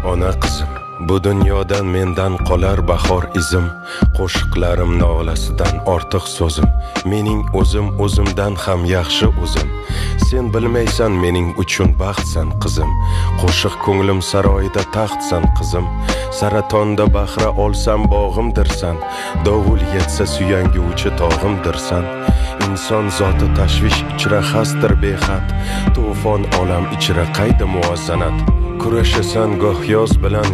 Ona qizim, bu dunyodan mendan qolar bahor izim, qo'shiqlarim nolasidan ortiq so'zim, mening o'zim o'zimdan ham yaxshi o'zim. Sen bilmaysan mening uchun baxtsan qizim, qo'shiq ko'nglim saroyida taxtsan qizim. Saratonda bahra olsam bog'imdirsan, dovul yetsa suyanguvchi tog'imdirsan. Inson zoti tashvish ichra xastir behad, to'fon olam ichra qayda muvozanat. Kurashasan goh yoz bilan